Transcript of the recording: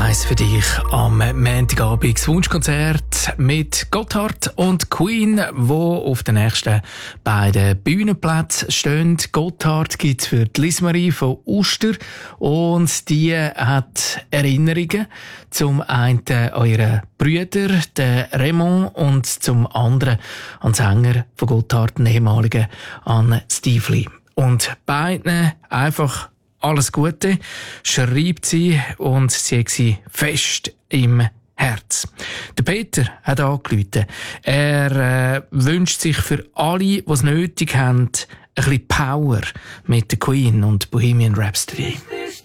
1 für dich am Montagabend. Das Wunschkonzert mit Gotthard und Queen, wo auf den nächsten beiden Bühnenplätzen stehen. Gotthard gibt es für die Lismarie von Uster und die hat Erinnerungen zum einen an ihre Brüder, den Raymond, und zum anderen an den Sänger von Gotthard, den ehemaligen, an Stiefli. Und beiden einfach alles Gute, schreibt sie, und sie hat sie fest im Herz. Der Peter hat angerufen. Er wünscht sich für alle, die es nötig haben, ein bisschen Power mit der Queen und Bohemian Rhapsody.